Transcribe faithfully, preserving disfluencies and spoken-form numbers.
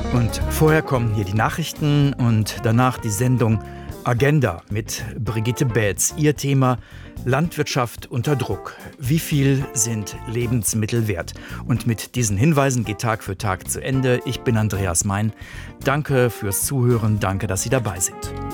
Und vorher kommen hier die Nachrichten und danach die Sendung Agenda mit Brigitte Bätz. Ihr Thema: Landwirtschaft unter Druck. Wie viel sind Lebensmittel wert? Und mit diesen Hinweisen geht Tag für Tag zu Ende. Ich bin Andreas Mein. Danke fürs Zuhören. Danke, dass Sie dabei sind.